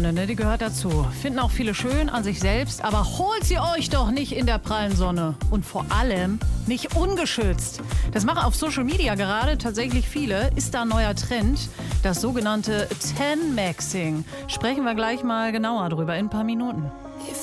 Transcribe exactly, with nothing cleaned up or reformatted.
Sonne, ne? Die gehört dazu. Finden auch viele schön an sich selbst, aber holt sie euch doch nicht in der prallen Sonne. Und vor allem nicht ungeschützt. Das machen auf Social Media gerade tatsächlich viele. Ist da ein neuer Trend? Das sogenannte Tan-Maxing. Sprechen wir gleich mal genauer drüber in ein paar Minuten.